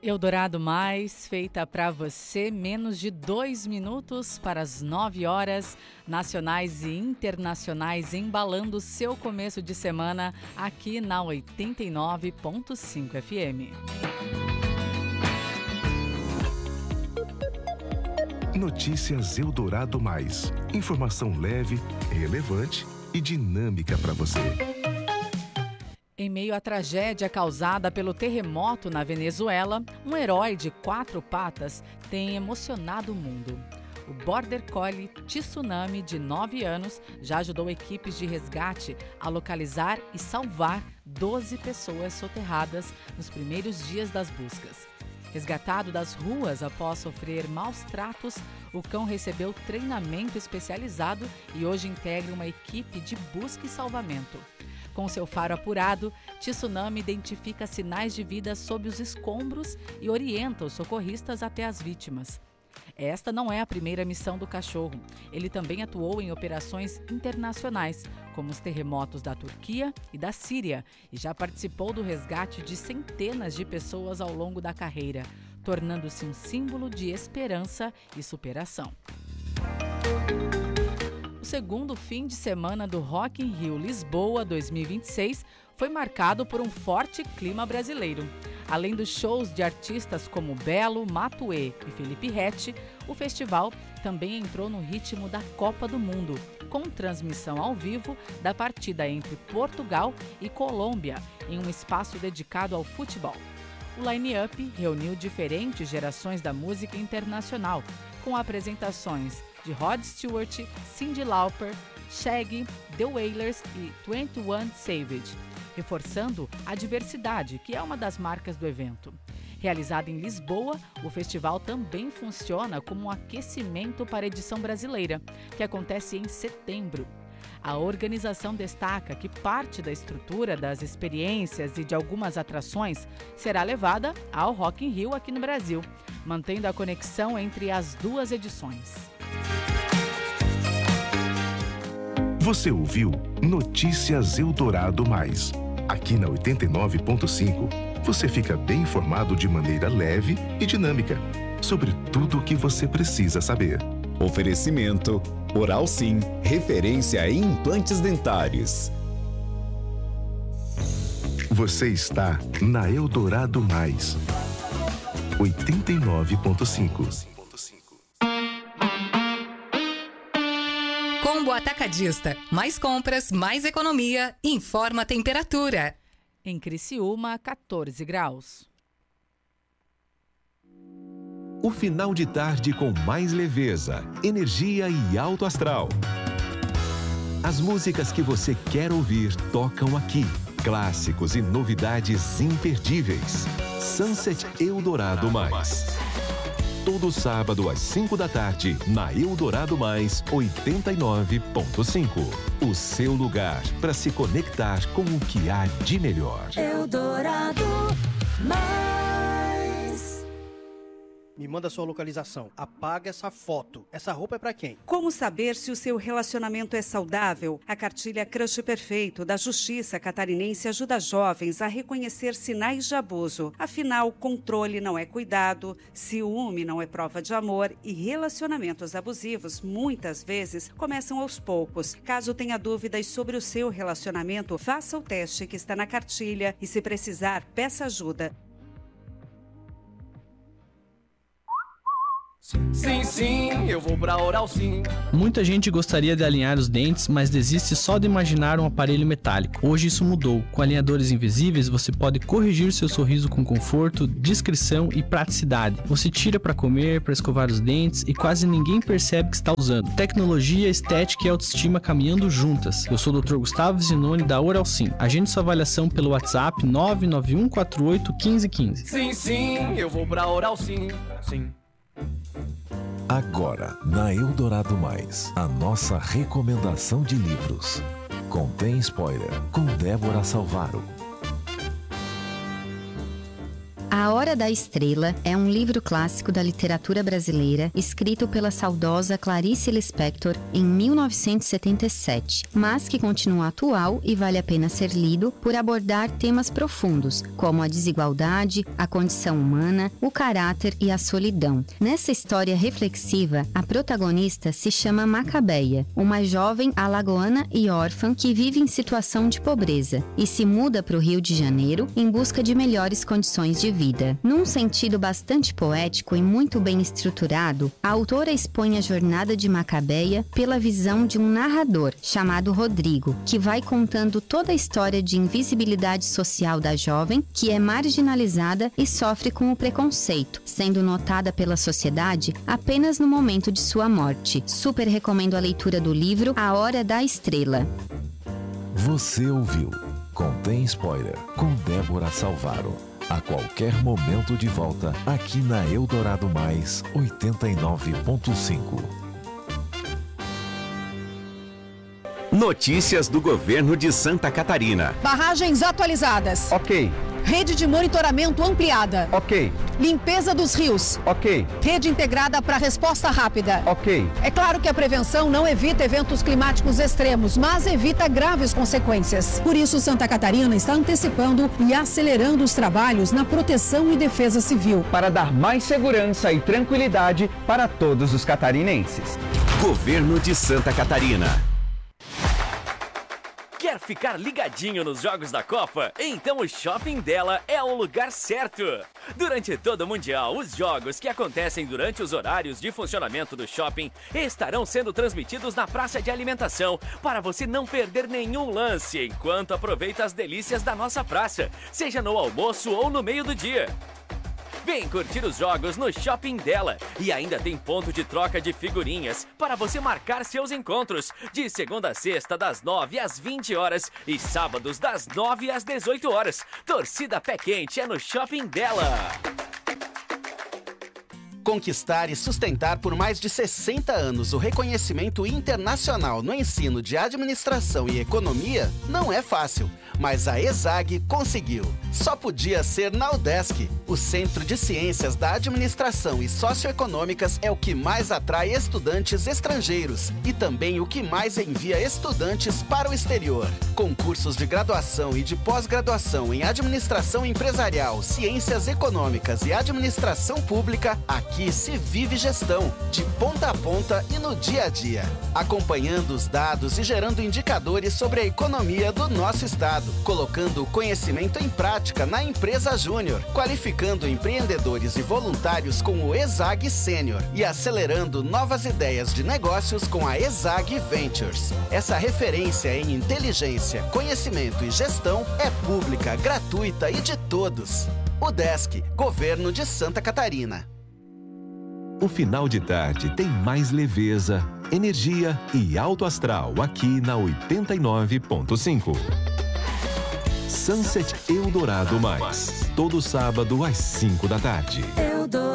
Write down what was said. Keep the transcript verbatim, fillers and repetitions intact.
Eldorado Mais, feita para você, menos de dois minutos para as nove horas, nacionais e internacionais, embalando seu começo de semana aqui na oitenta e nove ponto cinco F M. Notícias Eldorado Mais. Informação leve, relevante e dinâmica para você. Em meio à tragédia causada pelo terremoto na Venezuela, um herói de quatro patas tem emocionado o mundo. O Border Collie Tsunami, de nove anos, já ajudou equipes de resgate a localizar e salvar doze pessoas soterradas nos primeiros dias das buscas. Resgatado das ruas após sofrer maus tratos, o cão recebeu treinamento especializado e hoje integra uma equipe de busca e salvamento. Com seu faro apurado, Tsunami identifica sinais de vida sob os escombros e orienta os socorristas até as vítimas. Esta não é a primeira missão do cachorro. Ele também atuou em operações internacionais, como os terremotos da Turquia e da Síria, e já participou do resgate de centenas de pessoas ao longo da carreira, tornando-se um símbolo de esperança e superação. O segundo fim de semana do Rock in Rio Lisboa dois mil e vinte e seis foi marcado por um forte clima brasileiro. Além dos shows de artistas como Belo, Matuê e Felipe Ret, o festival também entrou no ritmo da Copa do Mundo, com transmissão ao vivo da partida entre Portugal e Colômbia, em um espaço dedicado ao futebol. O line-up reuniu diferentes gerações da música internacional, com apresentações de Rod Stewart, Cyndi Lauper, Shaggy, The Wailers e vinte e um Savage, reforçando a diversidade, que é uma das marcas do evento. Realizado em Lisboa, o festival também funciona como um aquecimento para a edição brasileira, que acontece em setembro. A organização destaca que parte da estrutura das experiências e de algumas atrações será levada ao Rock in Rio aqui no Brasil, mantendo a conexão entre as duas edições. Você ouviu Notícias Eldorado Mais. Aqui na oitenta e nove ponto cinco, você fica bem informado de maneira leve e dinâmica sobre tudo o que você precisa saber. Oferecimento Oral Sim, referência em implantes dentários. Você está na Eldorado Mais. oitenta e nove ponto cinco. Combo Atacadista. Mais compras, mais economia. Informa a temperatura. Em Criciúma, catorze graus. O final de tarde com mais leveza, energia e alto astral. As músicas que você quer ouvir tocam aqui. Clássicos e novidades imperdíveis. Sunset Eldorado Mais. Todo sábado às cinco da tarde, na Eldorado Mais oitenta e nove ponto cinco. O seu lugar para se conectar com o que há de melhor. Eldorado Mais. Me manda sua localização. Apaga essa foto. Essa roupa é pra quem? Como saber se o seu relacionamento é saudável? A cartilha Crush Perfeito da Justiça Catarinense ajuda jovens a reconhecer sinais de abuso. Afinal, controle não é cuidado, ciúme não é prova de amor e relacionamentos abusivos muitas vezes começam aos poucos. Caso tenha dúvidas sobre o seu relacionamento, faça o teste que está na cartilha e, se precisar, peça ajuda. Sim, sim, eu vou pra Oral Sim. Muita gente gostaria de alinhar os dentes, mas desiste só de imaginar um aparelho metálico. Hoje isso mudou. Com alinhadores invisíveis, você pode corrigir seu sorriso com conforto, discrição e praticidade. Você tira para comer, para escovar os dentes e quase ninguém percebe que está usando. Tecnologia, estética e autoestima caminhando juntas. Eu sou o doutor Gustavo Zinoni da Oral Sim. Agende sua avaliação pelo WhatsApp nove nove um quatro oito um cinco um cinco. Sim, sim, eu vou pra Oral Sim. Sim. Agora, na Eldorado Mais, a nossa recomendação de livros. Contém spoiler, com Débora Salvaro. A Hora da Estrela é um livro clássico da literatura brasileira, escrito pela saudosa Clarice Lispector em mil novecentos e setenta e sete, mas que continua atual e vale a pena ser lido por abordar temas profundos, como a desigualdade, a condição humana, o caráter e a solidão. Nessa história reflexiva, a protagonista se chama Macabeia, uma jovem alagoana e órfã que vive em situação de pobreza e se muda para o Rio de Janeiro em busca de melhores condições de vida. Num sentido bastante poético e muito bem estruturado, a autora expõe a jornada de Macabeia pela visão de um narrador chamado Rodrigo, que vai contando toda a história de invisibilidade social da jovem, que é marginalizada e sofre com o preconceito, sendo notada pela sociedade apenas no momento de sua morte. Super recomendo a leitura do livro A Hora da Estrela. Você ouviu Contém Spoiler, com Débora Salvaro. A qualquer momento de volta, aqui na Eldorado Mais oitenta e nove ponto cinco. Notícias do governo de Santa Catarina. Barragens atualizadas. Ok. Rede de monitoramento ampliada. Ok. Limpeza dos rios. Ok. Rede integrada para resposta rápida. Ok. É claro que a prevenção não evita eventos climáticos extremos, mas evita graves consequências. Por isso, Santa Catarina está antecipando e acelerando os trabalhos na proteção e defesa civil. Para dar mais segurança e tranquilidade para todos os catarinenses. Governo de Santa Catarina. Quer ficar ligadinho nos jogos da Copa? Então o Shopping dela é o lugar certo. Durante todo o Mundial, os jogos que acontecem durante os horários de funcionamento do shopping estarão sendo transmitidos na praça de alimentação para você não perder nenhum lance enquanto aproveita as delícias da nossa praça, seja no almoço ou no meio do dia. Vem curtir os jogos no Shopping dela. E ainda tem ponto de troca de figurinhas para você marcar seus encontros. De segunda a sexta, das nove às vinte horas. E sábados, das nove às dezoito horas. Torcida Pé Quente é no Shopping dela. Conquistar e sustentar por mais de sessenta anos o reconhecimento internacional no ensino de administração e economia não é fácil, mas a ESAG conseguiu. Só podia ser na UDESC. O Centro de Ciências da Administração e Socioeconômicas é o que mais atrai estudantes estrangeiros e também o que mais envia estudantes para o exterior. Com cursos de graduação e de pós-graduação em Administração Empresarial, Ciências Econômicas e Administração Pública, aqui Aqui se vive gestão, de ponta a ponta e no dia a dia, acompanhando os dados e gerando indicadores sobre a economia do nosso estado, colocando o conhecimento em prática na empresa Júnior, qualificando empreendedores e voluntários com o ESAG Sênior e acelerando novas ideias de negócios com a ESAG Ventures. Essa referência em inteligência, conhecimento e gestão é pública, gratuita e de todos. UDESC, Governo de Santa Catarina. O final de tarde tem mais leveza, energia e alto astral aqui na oitenta e nove ponto cinco. Sunset Eldorado Mais, todo sábado às cinco da tarde.